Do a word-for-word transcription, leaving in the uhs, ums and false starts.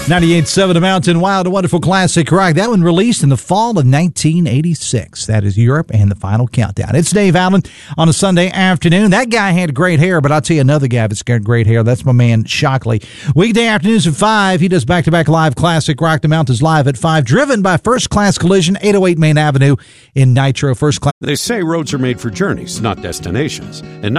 ninety-eight point seven The Mountain, Wild and Wonderful Classic Rock. That one released in the fall of nineteen eighty-six. That is Europe and the Final Countdown. It's Dave Allen on a Sunday afternoon. That guy had great hair, but I'll tell you another guy that's got great hair. That's my man, Shockley. Weekday afternoons at five. He does back-to-back live classic rock. The Mountain's live at five. Driven by First Class Collision, eight oh eight Main Avenue in Nitro. First Class. They say roads are made for journeys, not destinations. And